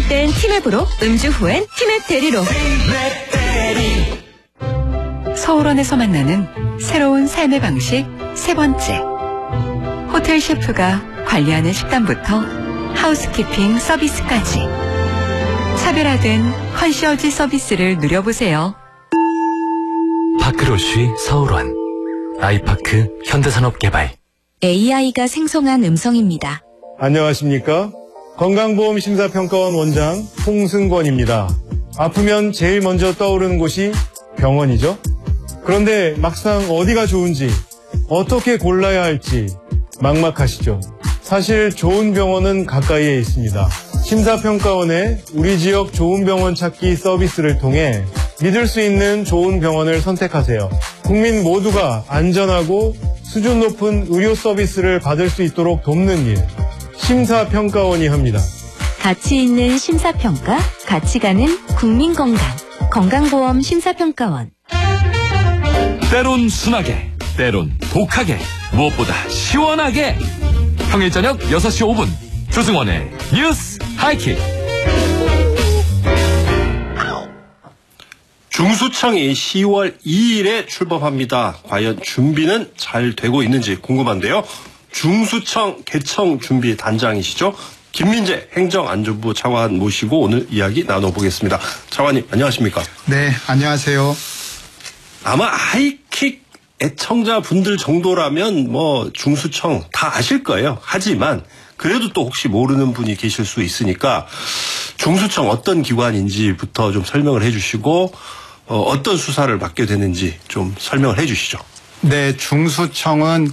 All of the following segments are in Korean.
마실 땐 티맵으로, 음주 후엔 티맵 대리로. 서울원에서 만나는 새로운 삶의 방식 세 번째. 호텔 셰프가 관리하는 식단부터 하우스키핑 서비스까지 차별화된 컨시어지 서비스를 누려보세요. 파크로쉬 서울원, 아이파크 현대산업개발. AI가 생성한 음성입니다. 안녕하십니까? 건강보험심사평가원 원장 홍승권입니다. 아프면 제일 먼저 떠오르는 곳이 병원이죠. 그런데 막상 어디가 좋은지, 어떻게 골라야 할지 막막하시죠. 사실 좋은 병원은 가까이에 있습니다. 심사평가원의 우리 지역 좋은 병원 찾기 서비스를 통해 믿을 수 있는 좋은 병원을 선택하세요. 국민 모두가 안전하고 수준 높은 의료 서비스를 받을 수 있도록 돕는 일, 심사평가원이 합니다. 가치 있는 심사평가, 가치 가는 국민건강, 건강보험 심사평가원. 때론 순하게, 때론 독하게, 무엇보다 시원하게. 평일 저녁 6시 5분 조승원의 뉴스 하이킥. 중수청이 10월 2일에 출범합니다. 과연 준비는 잘 되고 있는지 궁금한데요. 중수청 개청 준비 단장이시죠? 김민재 행정안전부 차관 모시고 오늘 이야기 나눠보겠습니다. 차관님 안녕하십니까? 네, 안녕하세요. 아마 하이킥 애청자분들 정도라면 뭐 중수청 다 아실 거예요. 하지만 그래도 또 혹시 모르는 분이 계실 수 있으니까 중수청 어떤 기관인지부터 좀 설명을 해주시고 어떤 수사를 받게 되는지 좀 설명을 해주시죠. 네, 중수청은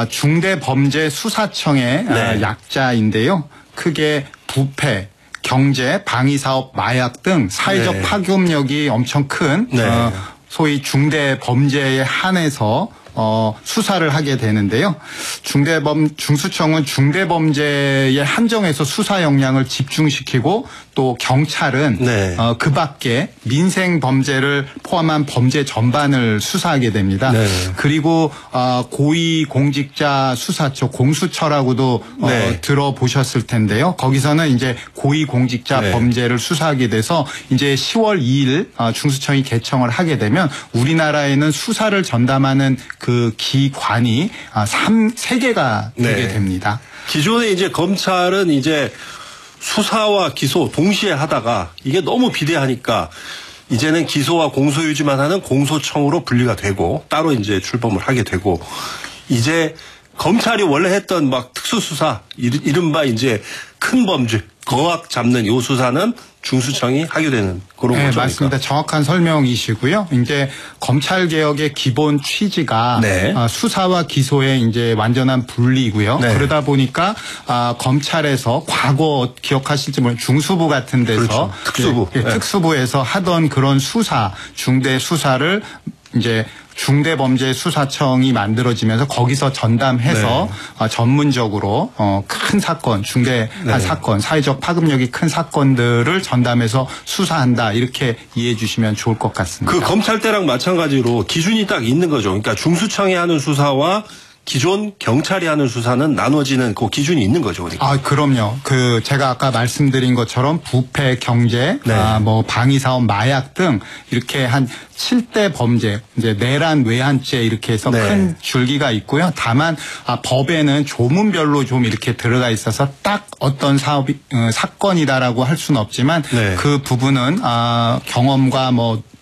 중대범죄수사청의 네. 약자인데요. 크게 부패, 경제, 방위사업, 마약 등 사회적 네. 파급력이 엄청 큰 네. 소위 중대범죄에 한해서 수사를 하게 되는데요. 중수청은 중대범죄에 한정해서 수사 역량을 집중시키고 또 경찰은 네. 그 밖에 민생범죄를 포함한 범죄 전반을 수사하게 됩니다. 네. 그리고 고위공직자 수사처 공수처라고도 네. 들어보셨을 텐데요. 거기서는 이제 고위공직자 네. 범죄를 수사하게 돼서 이제 10월 2일 중수청이 개청을 하게 되면 우리나라에는 수사를 전담하는 그 기관이 3개가 되게 네. 됩니다. 기존에 이제 검찰은 이제 수사와 기소 동시에 하다가 이게 너무 비대하니까 이제는 기소와 공소유지만 하는 공소청으로 분리가 되고 따로 이제 출범을 하게 되고 이제 검찰이 원래 했던 막 특수수사 이른바 이제 큰 범죄 거악 잡는 요 수사는 중수청이 하게 되는 그런 네, 거죠. 맞습니다. 정확한 설명이시고요. 이제 검찰 개혁의 기본 취지가 네. 수사와 기소의 이제 완전한 분리고요. 네. 그러다 보니까 검찰에서 과거 기억하실지 모르는 중수부 같은 데서 그렇죠. 특수부. 네. 특수부에서 하던 그런 중대 수사를 이제 중대범죄수사청이 만들어지면서 거기서 전담해서 전문적으로 큰 사건, 중대한 네. 사건, 사회적 파급력이 큰 사건들을 전담해서 수사한다 이렇게 이해해 주시면 좋을 것 같습니다. 그 검찰 때랑 마찬가지로 기준이 딱 있는 거죠. 그러니까 중수청이 하는 수사와 기존 경찰이 하는 수사는 나눠지는 그 기준이 있는 거죠. 그러니까. 그럼요. 제가 아까 말씀드린 것처럼 부패, 경제, 네. 방위사업, 마약 등 이렇게 한 7대 범죄, 이제 내란, 외환죄 이렇게 해서 네. 큰 줄기가 있고요. 다만 법에는 조문별로 좀 이렇게 들어가 있어서 딱 어떤 사건이다라고 할 수는 없지만 네. 그 부분은 경험과